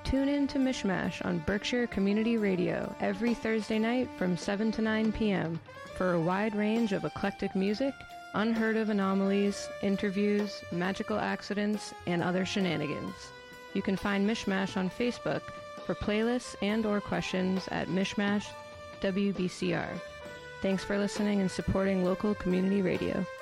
Tune in to Mishmash on Berkshire Community Radio every Thursday night from 7 to 9 p.m. for a wide range of eclectic music, unheard of anomalies, interviews, magical accidents, and other shenanigans. You can find Mishmash on Facebook for playlists and or questions at Mishmash WBCR. Thanks for listening and supporting local community radio.